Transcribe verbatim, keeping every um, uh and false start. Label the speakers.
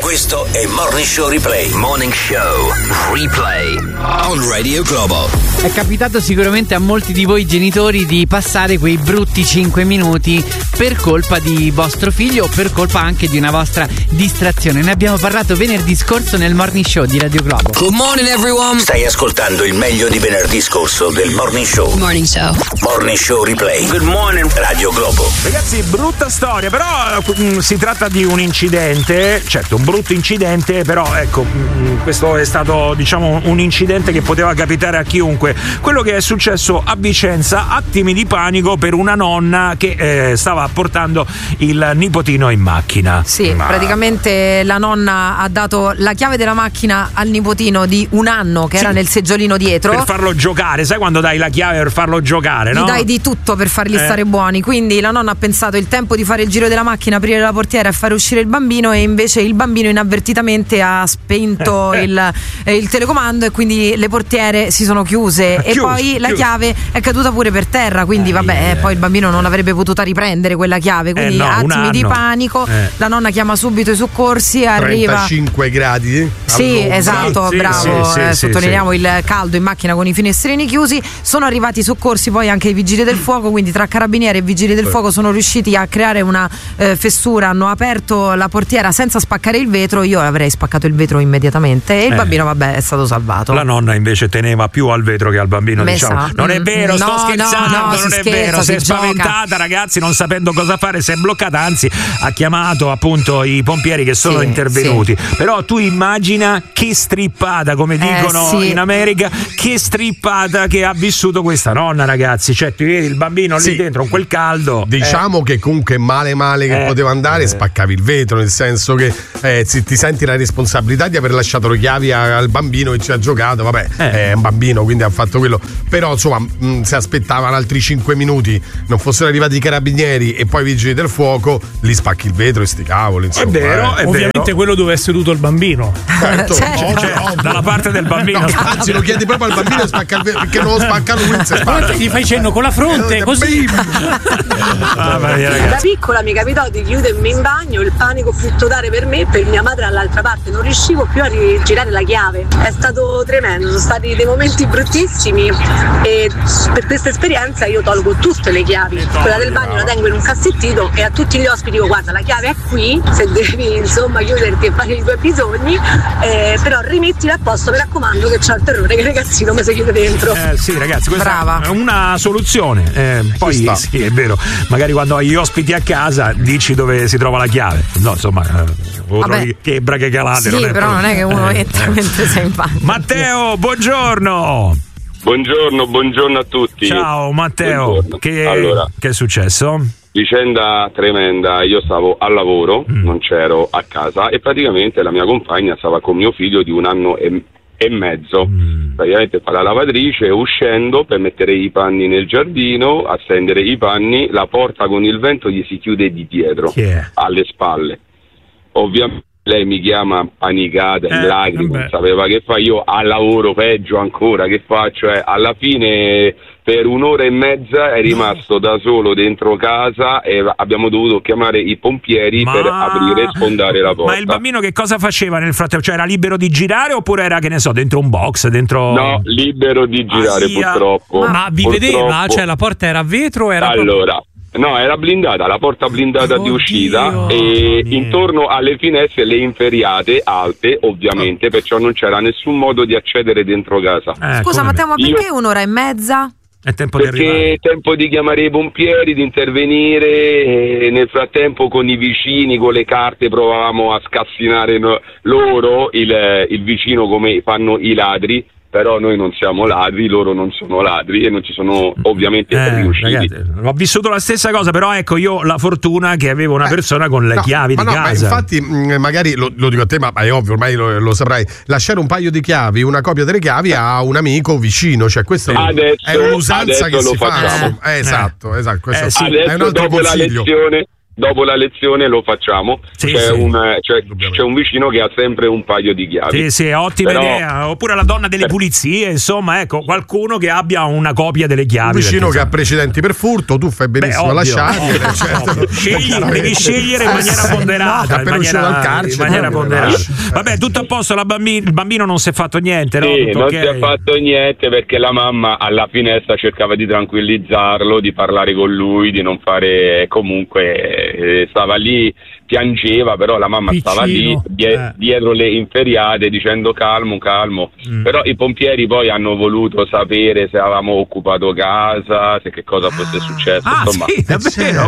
Speaker 1: Questo è Morning Show Replay.
Speaker 2: Morning Show Replay on Radio Globo.
Speaker 3: È capitato sicuramente a molti di voi genitori di passare quei brutti cinque minuti per colpa di vostro figlio o per colpa anche di una vostra distrazione. Ne abbiamo parlato venerdì scorso nel Morning Show di Radio Globo.
Speaker 2: Good morning everyone.
Speaker 1: Stai ascoltando il meglio di venerdì scorso del Morning Show.
Speaker 4: Morning Show.
Speaker 1: Morning Show Replay.
Speaker 2: Good morning
Speaker 1: Radio Globo.
Speaker 5: Ragazzi, brutta storia, però mh, si tratta di un incidente, certo un brutto incidente, però ecco, mh, questo è stato diciamo un incidente che poteva capitare a chiunque. Quello che è successo a Vicenza, attimi di panico per una nonna che eh, stava portando il nipotino in macchina.
Speaker 6: Sì, Ma... praticamente la nonna ha dato la chiave della macchina al nipotino di un anno che sì. era nel seggiolino dietro.
Speaker 5: Per farlo giocare, sai quando dai la chiave per farlo giocare, no?
Speaker 6: Gli dai di tutto per fargli eh. stare buoni, quindi la nonna ha pensato il tempo di fare il giro della macchina, aprire la portiera e fare uscire il bambino, e invece il bambino inavvertitamente ha spento eh. il, eh, il telecomando e quindi le portiere si sono chiuse. E chiuso, poi la chiuso. chiave è caduta pure per terra, quindi eh, vabbè, eh. poi il bambino non avrebbe potuto riprendere quella chiave, quindi eh no, attimi di panico. Eh. La nonna chiama subito i soccorsi, arriva
Speaker 7: trentacinque gradi.
Speaker 6: Sì, esatto, sì, bravo.
Speaker 5: Sì, sì,
Speaker 6: eh,
Speaker 5: sì,
Speaker 6: sottolineiamo
Speaker 5: sì.
Speaker 6: il caldo in macchina con i finestrini chiusi. Sono arrivati i soccorsi, poi anche i vigili del fuoco, quindi tra carabinieri e vigili del fuoco sono riusciti a creare una eh, fessura, hanno aperto la portiera senza spaccare il vetro. Io avrei spaccato il vetro immediatamente e il eh. bambino vabbè è stato salvato.
Speaker 5: La nonna invece teneva più al vetro che al bambino, diciamo. Non è vero,
Speaker 6: no,
Speaker 5: sto scherzando,
Speaker 6: no, no,
Speaker 5: non è
Speaker 6: scherza,
Speaker 5: vero, si è
Speaker 6: gioca.
Speaker 5: spaventata, ragazzi, non sapendo cosa fare, si è bloccata, anzi ha chiamato appunto i pompieri che sono
Speaker 6: sì,
Speaker 5: intervenuti.
Speaker 6: Sì.
Speaker 5: Però tu immagina che strippata, come dicono
Speaker 6: eh, sì.
Speaker 5: in America, che strippata che ha vissuto questa nonna, ragazzi. Cioè tu vedi il bambino lì sì. dentro con quel caldo.
Speaker 7: Diciamo eh. che comunque male male che
Speaker 5: eh.
Speaker 7: poteva andare,
Speaker 5: eh.
Speaker 7: spaccavi il vetro, nel senso che eh, ti senti la responsabilità di aver lasciato le chiavi al bambino che ci ha giocato, vabbè, eh. è un bambino quindi ha fatto quello, però insomma mh, se aspettavano altri cinque minuti, non fossero arrivati i carabinieri e poi i vigili del fuoco, li spacchi il vetro e sti cavoli, insomma,
Speaker 5: è vero,
Speaker 7: eh.
Speaker 5: è
Speaker 8: ovviamente
Speaker 5: vero.
Speaker 8: quello dove è seduto il bambino,
Speaker 7: certo,
Speaker 6: certo.
Speaker 7: ovvio,
Speaker 5: cioè,
Speaker 7: ovvio.
Speaker 5: dalla parte del bambino,
Speaker 7: no, anzi lo chiedi proprio al bambino e spacca il vetro, perché non lo spaccano lui, si spacca.
Speaker 8: Gli fai cenno con la fronte
Speaker 7: eh,
Speaker 8: così.
Speaker 5: ah,
Speaker 9: da piccola mi capitò di chiudermi in bagno, il panico più totale per me, per mia madre all'altra parte, non riuscivo più a rigirare la chiave, è stato tremendo, sono stati dei momenti bruttissimi e per questa esperienza io tolgo tutte le chiavi, quella del bagno la tengo in un cassettino e a tutti gli ospiti dico guarda la chiave è qui, se devi insomma chiuderti e fare i tuoi bisogni, eh, però rimettila a posto, mi raccomando, che c'ho il terrore che il ragazzino mi si chiude dentro.
Speaker 5: Eh sì ragazzi, questa
Speaker 6: Brava.
Speaker 5: è una soluzione, eh, poi sì è vero, magari quando hai gli ospiti a casa dici dove si trova la chiave, no insomma eh, che brache calate,
Speaker 6: sì,
Speaker 5: non è
Speaker 6: però
Speaker 5: proprio...
Speaker 6: non è che uno
Speaker 5: eh,
Speaker 6: entra
Speaker 5: eh.
Speaker 6: mentre sei in bagno.
Speaker 5: Matteo, buongiorno.
Speaker 10: Buongiorno, buongiorno a tutti.
Speaker 5: Ciao Matteo, che,
Speaker 10: allora,
Speaker 5: che è successo?
Speaker 10: Vicenda tremenda, io stavo al lavoro, mm. non c'ero a casa e praticamente la mia compagna stava con mio figlio di un anno e, e mezzo, mm. praticamente fa la lavatrice, uscendo per mettere i panni nel giardino, a stendere i panni, la porta con il vento gli si chiude di dietro,
Speaker 5: yeah.
Speaker 10: alle spalle. Ovviamente lei mi chiama panicata, in
Speaker 5: eh,
Speaker 10: lacrime,
Speaker 5: vabbè.
Speaker 10: non sapeva che fa, io al lavoro peggio ancora, che faccio? Eh, alla fine per un'ora e mezza è rimasto da solo dentro casa e abbiamo dovuto chiamare i pompieri
Speaker 5: ma...
Speaker 10: per aprire e sfondare la porta.
Speaker 5: Ma il bambino che cosa faceva nel frattempo? Cioè era libero di girare oppure era, che ne so, dentro un box, dentro...
Speaker 10: No, libero di girare,
Speaker 5: Asia.
Speaker 10: purtroppo.
Speaker 8: Ma vi
Speaker 10: purtroppo.
Speaker 8: vedeva? Cioè la porta era a vetro o era
Speaker 10: allora proprio... No, era blindata, la porta blindata
Speaker 8: Oddio,
Speaker 10: di uscita e
Speaker 8: mia.
Speaker 10: intorno alle finestre le inferriate alte, ovviamente, oh. perciò non c'era nessun modo di accedere dentro casa.
Speaker 5: Eh,
Speaker 6: Scusa Matteo, ma perché
Speaker 10: Io...
Speaker 6: un'ora e mezza?
Speaker 5: È tempo
Speaker 10: Perché
Speaker 5: di arrivare.
Speaker 10: è tempo di chiamare i pompieri, di intervenire e nel frattempo con i vicini, con le carte provavamo a scassinare no, loro, il, il vicino come fanno i ladri. Però noi non siamo ladri, loro non sono ladri e non ci sono ovviamente
Speaker 5: eh,
Speaker 10: riusciti.
Speaker 5: Ragazzi, ho vissuto la stessa cosa, però ecco io ho la fortuna che avevo una persona con le
Speaker 7: no,
Speaker 5: chiavi
Speaker 7: ma
Speaker 5: di
Speaker 7: no,
Speaker 5: casa.
Speaker 7: Ma infatti mh, magari lo, lo dico a te, ma è ovvio, ormai lo, lo saprai, lasciare un paio di chiavi, una copia delle chiavi a un amico vicino, cioè questo
Speaker 10: adesso,
Speaker 7: è un'usanza che
Speaker 10: lo
Speaker 7: si
Speaker 10: facciamo.
Speaker 7: fa. Eh, esatto, esatto, questo
Speaker 5: eh, sì.
Speaker 7: è un
Speaker 10: Adesso
Speaker 7: altro
Speaker 10: dopo la
Speaker 7: consiglio.
Speaker 10: lezione dopo la lezione lo facciamo.
Speaker 5: Sì,
Speaker 10: c'è,
Speaker 5: sì.
Speaker 10: Un, c'è, c'è un vicino che ha sempre un paio di chiavi.
Speaker 5: Sì, sì, ottima
Speaker 10: Però-
Speaker 5: idea. Oppure la donna delle pulizie, insomma, ecco, qualcuno che abbia una copia delle
Speaker 7: Un
Speaker 5: chiavi.
Speaker 7: vicino
Speaker 5: perché,
Speaker 7: che ha precedenti per furto, tu fai benissimo
Speaker 5: Beh,
Speaker 7: a
Speaker 5: ovvio,
Speaker 7: lasciarli.
Speaker 5: ovvio,
Speaker 7: certo.
Speaker 5: ovvio. Scegli,
Speaker 7: Chiaramente.
Speaker 5: devi scegliere in maniera
Speaker 7: Eh,
Speaker 5: ponderata.
Speaker 7: no, appena
Speaker 5: in
Speaker 7: uscito
Speaker 5: maniera,
Speaker 7: dal carcere,
Speaker 5: in maniera
Speaker 7: no,
Speaker 5: ponderata.
Speaker 7: lasci.
Speaker 5: Vabbè, tutto a posto, la bambina, il bambino non si è fatto niente, no?
Speaker 10: Sì,
Speaker 5: Tutto
Speaker 10: non
Speaker 5: ok?
Speaker 10: si è fatto niente perché la mamma alla finestra cercava di tranquillizzarlo, di parlare con lui, di non fare, comunque eh, stava lì, piangeva, però la mamma
Speaker 8: Piccino,
Speaker 10: stava lì die-
Speaker 8: eh.
Speaker 10: dietro le inferriate dicendo calmo, calmo.
Speaker 5: Mm.
Speaker 10: Però i pompieri poi hanno voluto sapere se avevamo occupato casa, se che cosa fosse successo,
Speaker 5: Ah,
Speaker 10: insomma.
Speaker 5: sì, davvero?